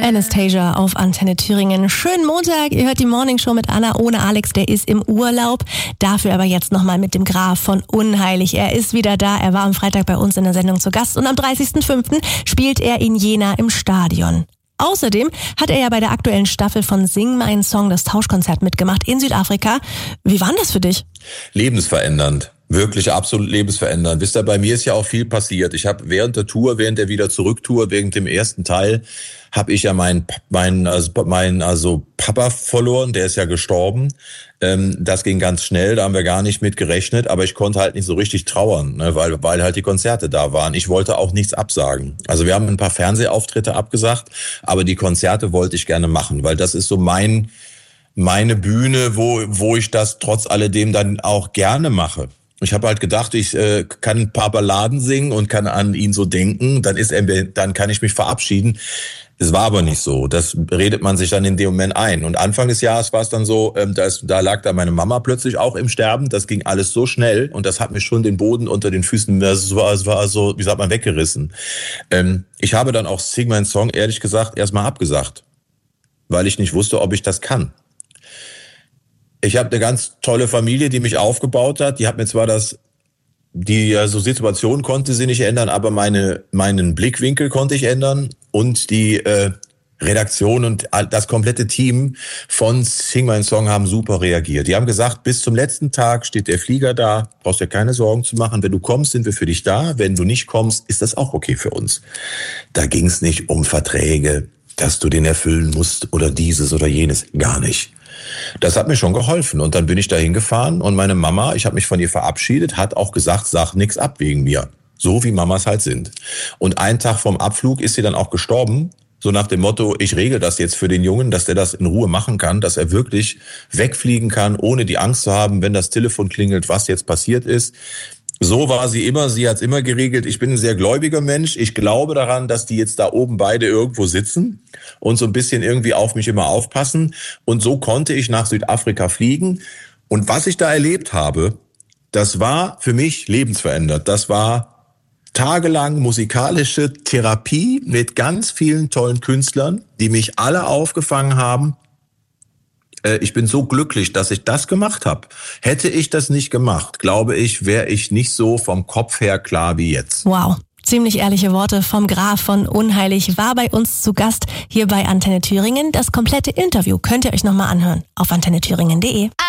Anastasia auf Antenne Thüringen. Schönen Montag, ihr hört die Morning Show mit Anna ohne Alex, der ist im Urlaub. Dafür aber jetzt nochmal mit dem Graf von Unheilig. Er ist wieder da, er war am Freitag bei uns in der Sendung zu Gast und am 30.05. spielt er in Jena im Stadion. Außerdem hat er ja bei der aktuellen Staffel von Sing meinen Song das Tauschkonzert mitgemacht in Südafrika. Wie war denn das für dich? Lebensverändernd. Wirklich absolut lebensverändernd. Wisst ihr, bei mir ist ja auch viel passiert. Ich habe während der Tour, während der Wieder-Zurück-Tour, während dem ersten Teil, habe ich ja meinen Papa verloren, der ist ja gestorben. Das ging ganz schnell, da haben wir gar nicht mit gerechnet, aber ich konnte halt nicht so richtig trauern, ne, weil halt die Konzerte da waren. Ich wollte auch nichts absagen. Also wir haben ein paar Fernsehauftritte abgesagt, aber die Konzerte wollte ich gerne machen, weil das ist so meine Bühne, wo ich das trotz alledem dann auch gerne mache. Ich habe halt gedacht, ich kann ein paar Balladen singen und kann an ihn so denken, dann kann ich mich verabschieden. Es war aber nicht so. Das redet man sich dann in dem Moment ein. Und Anfang des Jahres war es dann so, da lag da meine Mama plötzlich auch im Sterben. Das ging alles so schnell und das hat mir schon den Boden unter den Füßen, das war so, wie sagt man, weggerissen. Ich habe dann auch Sing meinen Song, ehrlich gesagt, erstmal abgesagt, weil ich nicht wusste, ob ich das kann. Ich habe eine ganz tolle Familie, die mich aufgebaut hat. Die hat mir zwar die Situation konnte sie nicht ändern, aber meinen Blickwinkel konnte ich ändern und die Redaktion und das komplette Team von Sing meinen Song haben super reagiert. Die haben gesagt, bis zum letzten Tag steht der Flieger da, brauchst dir keine Sorgen zu machen. Wenn du kommst, sind wir für dich da. Wenn du nicht kommst, ist das auch okay für uns. Da ging es nicht um Verträge, dass du den erfüllen musst oder dieses oder jenes, gar nicht. Das hat mir schon geholfen und dann bin ich da hingefahren und meine Mama, ich habe mich von ihr verabschiedet, hat auch gesagt, sag nix ab wegen mir. So wie Mamas halt sind. Und einen Tag vorm Abflug ist sie dann auch gestorben, so nach dem Motto, ich regel das jetzt für den Jungen, dass der das in Ruhe machen kann, dass er wirklich wegfliegen kann, ohne die Angst zu haben, wenn das Telefon klingelt, was jetzt passiert ist. So war sie immer, sie hat's immer geregelt. Ich bin ein sehr gläubiger Mensch. Ich glaube daran, dass die jetzt da oben beide irgendwo sitzen und so ein bisschen irgendwie auf mich immer aufpassen. Und so konnte ich nach Südafrika fliegen. Und was ich da erlebt habe, das war für mich lebensverändert. Das war tagelang musikalische Therapie mit ganz vielen tollen Künstlern, die mich alle aufgefangen haben. Ich bin so glücklich, dass ich das gemacht habe. Hätte ich das nicht gemacht, glaube ich, wäre ich nicht so vom Kopf her klar wie jetzt. Wow. Ziemlich ehrliche Worte vom Graf von Unheilig, war bei uns zu Gast hier bei Antenne Thüringen. Das komplette Interview könnt ihr euch nochmal anhören auf antennethüringen.de.